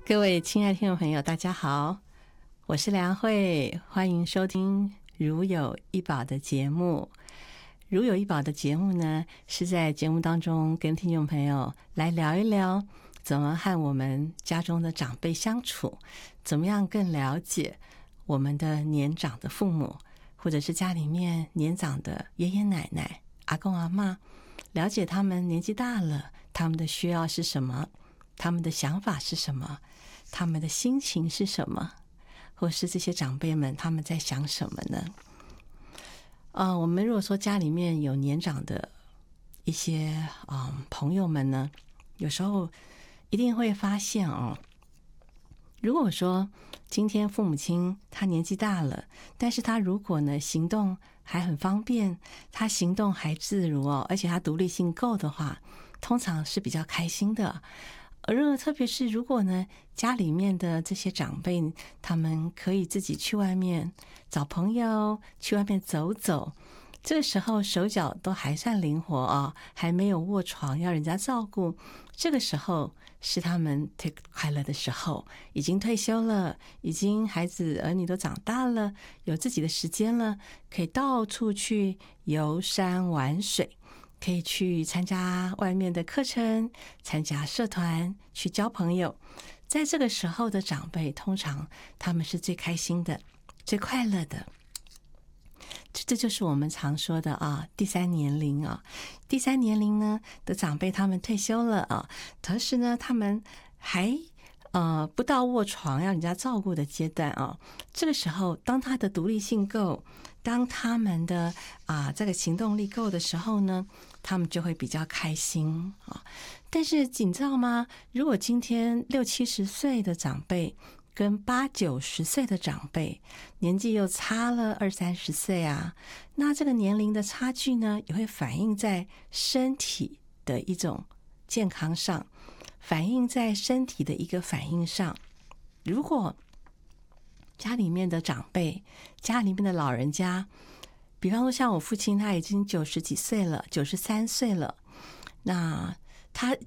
各位亲爱的听众朋友，大家好，我是梁慧，欢迎收听如有一宝的节目。如有一宝的节目呢，是在节目当中跟听众朋友来聊一聊怎么和我们家中的长辈相处，怎么样更了解我们的年长的父母，或者是家里面年长的爷爷奶奶、阿公阿嬷，了解他们年纪大了，他们的需要是什么，他们的想法是什么，他们的心情是什么，或是这些长辈们他们在想什么呢？我们如果说家里面有年长的一些朋友们呢，有时候一定会发现如果说今天父母亲他年纪大了，但是他如果呢行动还很方便，他行动还自如而且他独立性够的话，通常是比较开心的。而特别是如果呢家里面的这些长辈他们可以自己去外面找朋友，去外面走走，这个时候手脚都还算灵活还没有卧床要人家照顾，这个时候是他们最快乐的时候，已经退休了，已经孩子儿女都长大了，有自己的时间了，可以到处去游山玩水，可以去参加外面的课程，参加社团，去交朋友。在这个时候的长辈，通常他们是最开心的，最快乐的。这就是我们常说的第三年龄第三年龄呢的长辈，他们退休了同时呢他们还不到卧床要人家照顾的阶段这个时候当他的独立性够，当他们的这个行动力够的时候呢，他们就会比较开心但是你知道吗，如果今天60-70岁的长辈跟80-90岁的长辈年纪又差了20-30岁那这个年龄的差距呢，也会反映在身体的一种健康上，反映在身体的一个反应上。如果家里面的长辈，家里面的老人家，比方说像我父亲，他已经90几岁了，93岁了，那他